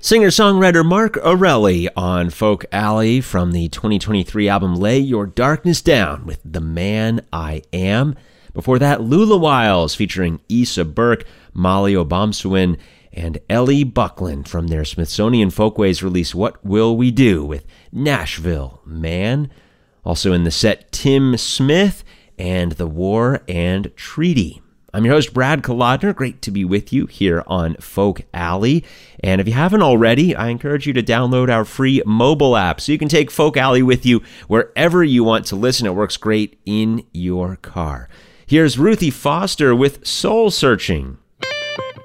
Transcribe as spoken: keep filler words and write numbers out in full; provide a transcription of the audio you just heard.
Singer-songwriter Mark Arelli on Folk Alley from the twenty twenty-three album Lay Your Darkness Down with The Man I Am. Before that, Lula Wiles featuring Issa Burke, Molly Obamsawin, and Ellie Buckland from their Smithsonian Folkways release What Will We Do with Nashville Man. Also in the set, Tim Smith and The War and Treaty. I'm your host, Brad Kolodner. Great to be with you here on Folk Alley. And if you haven't already, I encourage you to download our free mobile app so you can take Folk Alley with you wherever you want to listen. It works great in your car. Here's Ruthie Foster with Soul Searching.